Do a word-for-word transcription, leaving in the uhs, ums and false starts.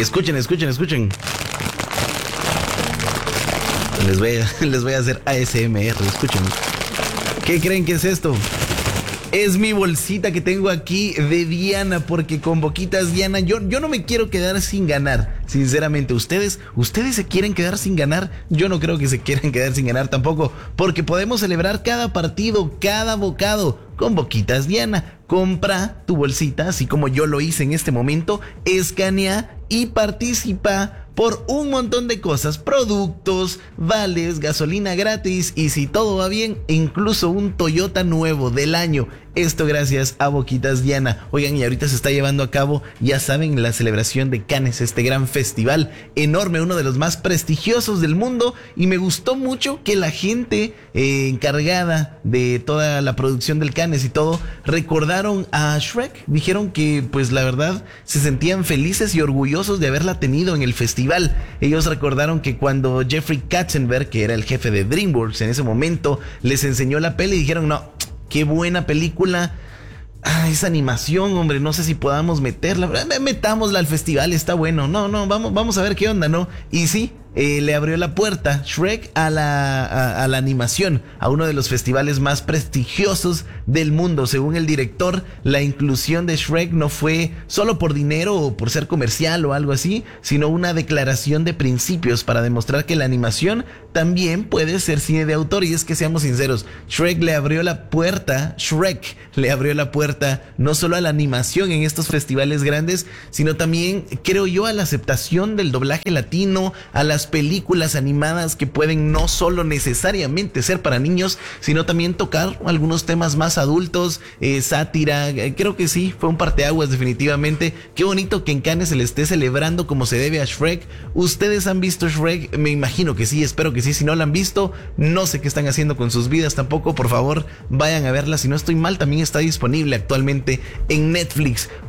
escuchen, escuchen, escuchen. Les voy a, les voy a hacer A S M R, escuchen. ¿Qué creen que es esto? Es mi bolsita que tengo aquí de Diana, porque con Boquitas Diana yo, yo no me quiero quedar sin ganar. Sinceramente, ¿ustedes, ustedes se quieren quedar sin ganar? Yo no creo que se quieran quedar sin ganar tampoco, porque podemos celebrar cada partido, cada bocado con Boquitas Diana. Compra tu bolsita, así como yo lo hice en este momento, escanea y participa por un montón de cosas, productos, vales, gasolina gratis y si todo va bien, incluso un Toyota nuevo del año. Esto gracias a Boquitas Diana. Oigan, y ahorita se está llevando a cabo, ya saben, la celebración de Cannes, este gran festival enorme, uno de los más prestigiosos del mundo, y me gustó mucho que la gente eh, encargada de toda la producción del Cannes y todo, recordaron a Shrek. Dijeron que, pues la verdad, se sentían felices y orgullosos de haberla tenido en el festival. Ellos recordaron que cuando Jeffrey Katzenberg, que era el jefe de DreamWorks en ese momento, les enseñó la peli, dijeron, no, qué buena película. Ah, esa animación, hombre, no sé si podamos meterla. Metámosla al festival, está bueno. No, no, vamos, vamos a ver qué onda, ¿no? Y sí, eh, le abrió la puerta Shrek a la, a, a la animación, a uno de los festivales más prestigiosos del mundo. Según el director, la inclusión de Shrek no fue solo por dinero o por ser comercial o algo así, sino una declaración de principios para demostrar que la animación también puede ser cine de autor. Y es que seamos sinceros, Shrek le abrió la puerta, Shrek le abrió la puerta no solo a la animación en estos festivales grandes, sino también, creo yo, a la aceptación del doblaje latino, a las películas animadas que pueden no solo necesariamente ser para niños, sino también tocar algunos temas más adultos, eh, sátira. Eh, creo que sí, fue un parteaguas definitivamente. Qué bonito que en Cannes se le esté celebrando como se debe a Shrek. ¿Ustedes han visto Shrek? Me imagino que sí, espero que sí. Si no la han visto, no sé qué están haciendo con sus vidas tampoco. Por favor, vayan a verla. Si no estoy mal, también está disponible actualmente en Netflix.